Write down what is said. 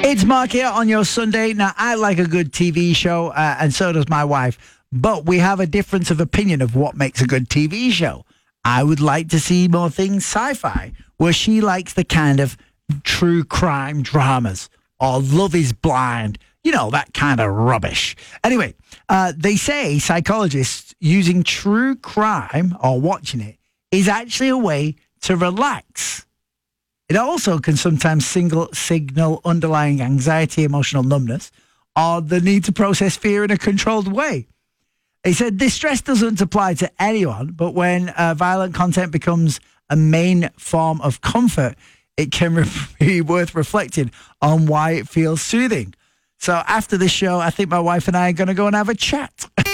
It's Mark here on your Sunday. Now, I like a good TV show, and so does my wife. But we have a difference of opinion of what makes a good TV show. I would like to see more things sci-fi, where she likes the kind of true crime dramas or Love is Blind, you know, that kind of rubbish. Anyway, they say psychologists using true crime or watching it is actually a way to relax. It also can sometimes signal underlying anxiety, emotional numbness, or the need to process fear in a controlled way. He said this stress doesn't apply to anyone, but when violent content becomes a main form of comfort, it can be worth reflecting on why it feels soothing. So after this show, I think my wife and I are going to go and have a chat.